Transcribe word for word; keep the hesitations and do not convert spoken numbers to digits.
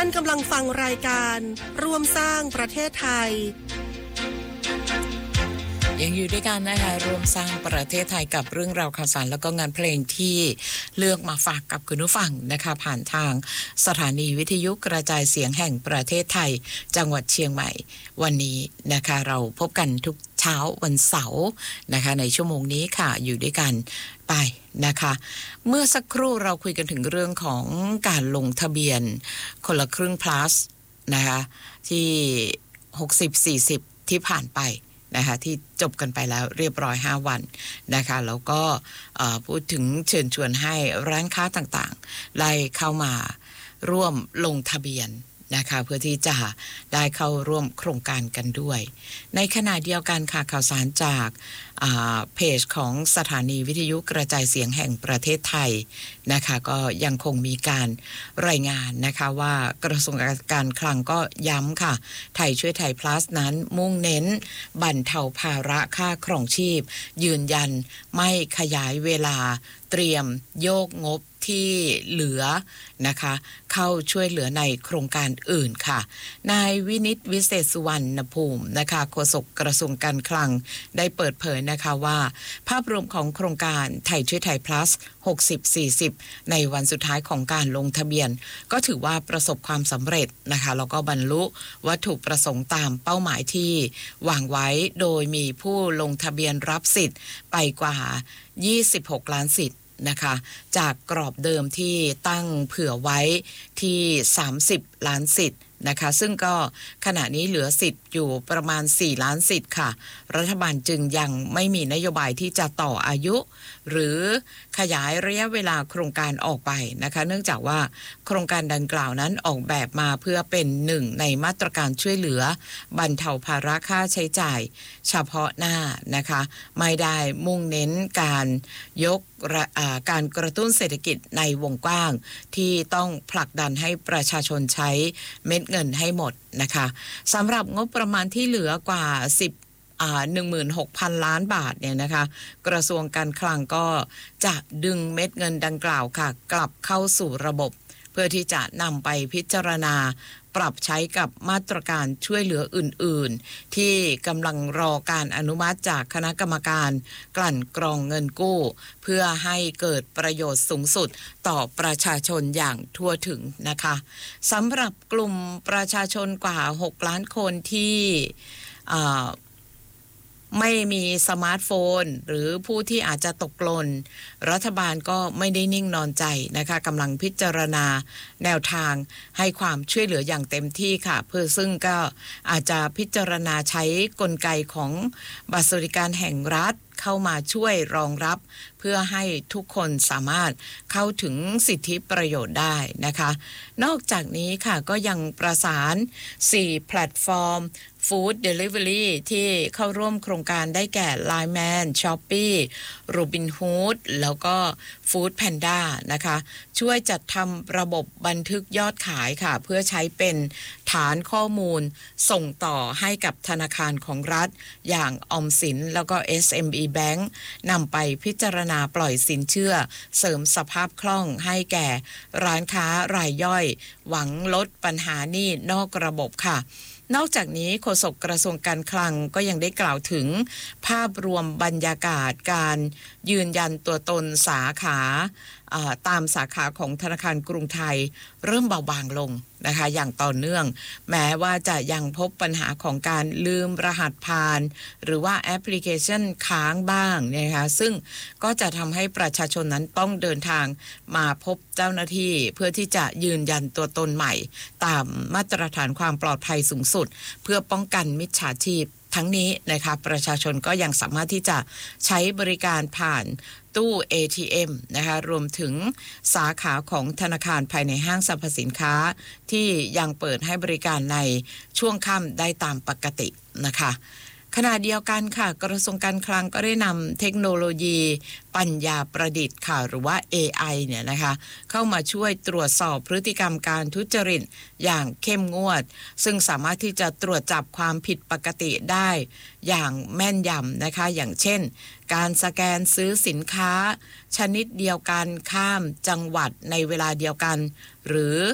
านกำลังฟังรายการร่วมสร้างประเทศไทยยังอยู่ด้วยกันนะคะร่วมสร้างประเทศไทยกับเรื่องราวข่าวสารแล้วก็งานเพลงที่เลือกมาฝากกับคุณผู้ฟังนะคะผ่านทางสถานีวิทยุกระจายเสียงแห่งประเทศไทยจังหวัดเชียงใหม่วันนี้นะคะเราพบกันทุกเช้าวันเสาร์นะคะในชั่วโมงนี้ค่ะอยู่ด้วยกันไปนะคะเมื่อสักครู่เราคุยกันถึงเรื่องของการลงทะเบียนคนละครึ่ง plus นะคะที่หกสิบ สี่สิบที่ผ่านไปนะคะที่จบกันไปแล้วเรียบร้อยห้าวันนะคะแล้วก็พูดถึงเชิญชวนให้ร้านค้าต่างๆได้เข้ามาร่วมลงทะเบียนนะคะเพื่อที่จะได้เข้าร่วมโครงการกันด้วยในขณะเดียวกันค่ะข่าวสารจากเพจของสถานีวิทยุกระจายเสียงแห่งประเทศไทยนะคะก็ยังคงมีการรายงานนะคะว่ากระทรวงการคลังก็ย้ำค่ะไทยช่วยไทย plus นั้นมุ่งเน้นบรรเทาภาระค่าครองชีพยืนยันไม่ขยายเวลาเตรียมโยกงบที่เหลือนะคะเข้าช่วยเหลือในโครงการอื่นค่ะนายวินิตวิเศษสุวรรณภูมินะคะโฆษกกระทรวงการคลังได้เปิดเผยนะคะว่าภาพรวมของโครงการไทยช่วยไทย plus หกสิบ สี่สิบในวันสุดท้ายของการลงทะเบียนก็ถือว่าประสบความสำเร็จนะคะแล้วก็บรรลุวัตถุประสงค์ตามเป้าหมายที่วางไว้โดยมีผู้ลงทะเบียนรับสิทธิ์ไปกว่ายี่สิบหกล้านสิทธิ์นะคะจากกรอบเดิมที่ตั้งเผื่อไว้ที่สามสิบล้านสิทธิ์นะคะซึ่งก็ขณะนี้เหลือสิทธิ์อยู่ประมาณสี่ล้านสิทธิ์ค่ะรัฐบาลจึงยังไม่มีนโยบายที่จะต่ออายุหรือขยายระยะเวลาโครงการออกไปนะคะเนื่องจากว่าโครงการดังกล่าวนั้นออกแบบมาเพื่อเป็นหนึ่งในมาตรการช่วยเหลือบรรเทาภาระค่าใช้จ่ายเฉพาะหน้านะคะไม่ได้มุ่งเน้นการยกการกระตุ้นเศรษฐกิจในวงกว้างที่ต้องผลักดันให้ประชาชนใช้เม็ดเงินให้หมดนะคะสำหรับงบประมาณที่เหลือกว่าสิบอ่า หนึ่งหมื่นหกพัน ล้านบาทเนี่ยนะคะกระทรวงการคลังก็จะดึงเม็ดเงินดังกล่าวค่ะกลับเข้าสู่ระบบเพื่อที่จะนำไปพิจารณาปรับใช้กับมาตรการช่วยเหลืออื่นๆที่กำลังรอการอนุมัติจากคณะกรรมการกลั่นกรองเงินกู้เพื่อให้เกิดประโยชน์สูงสุดต่อประชาชนอย่างทั่วถึงนะคะสำหรับกลุ่มประชาชนกว่าหกล้านคนที่ไม่มีสมาร์ทโฟนหรือผู้ที่อาจจะตกหล่นรัฐบาลก็ไม่ได้นิ่งนอนใจนะคะกำลังพิจารณาแนวทางให้ความช่วยเหลืออย่างเต็มที่ค่ะเพื่อซึ่งก็อาจจะพิจารณาใช้กลไกของบัตรสวัสดิการแห่งรัฐเข้ามาช่วยรองรับเพื่อให้ทุกคนสามารถเข้าถึงสิทธิประโยชน์ได้นะคะนอกจากนี้ค่ะก็ยังประสานสี่แพลตฟอร์มฟู้ดเดลิเวอรี่ที่เข้าร่วมโครงการได้แก่ ไลน์ แมน Shopee Robinhood แล้วก็ Food Panda นะคะช่วยจัดทำระบบบันทึกยอดขายค่ะเพื่อใช้เป็นฐานข้อมูลส่งต่อให้กับธนาคารของรัฐอย่างออมสินแล้วก็ เอส เอ็ม อี Bank นำไปพิจารณาปล่อยสินเชื่อเสริมสภาพคล่องให้แก่ร้านค้ารายย่อยหวังลดปัญหาหนี้นอกระบบค่ะนอกจากนี้โฆษกกระทรวงการคลังก็ยังได้กล่าวถึงภาพรวมบรรยากาศการยืนยันตัวตนสาขาตามสาขาของธนาคารกรุงไทยเริ่มเบาบางลงนะคะอย่างต่อเนื่องแม้ว่าจะยังพบปัญหาของการลืมรหัสผ่านหรือว่าแอปพลิเคชันค้างบ้างนะคะซึ่งก็จะทำให้ประชาชนนั้นต้องเดินทางมาพบเจ้าหน้าที่เพื่อที่จะยืนยันตัวตนใหม่ตามมาตรฐานความปลอดภัยสูงสุดเพื่อป้องกันมิจฉาชีพทั้งนี้นะคะประชาชนก็ยังสามารถที่จะใช้บริการผ่านตู้ เอ ที เอ็ม นะคะรวมถึงสาขาของธนาคารภายในห้างสรรพสินค้าที่ยังเปิดให้บริการในช่วงค่ำได้ตามปกตินะคะขณะเดียวกันค่ะกระทรวงการคลังก็ได้นำเทคโนโลยีปัญญาประดิษฐ์ค่ะหรือว่า เอ ไอ เนี่ยนะคะเข้ามาช่วยตรวจสอบพฤติกรรมการทุจริตอย่างเข้มงวดซึ่งสามารถที่จะตรวจจับความผิดปกติได้อย่างแม่นยำนะคะอย่างเช่นการสแกนซื้อสินค้าชนิดเดียวกันข้ามจังหวัดในเวลาเดียวกันหรือ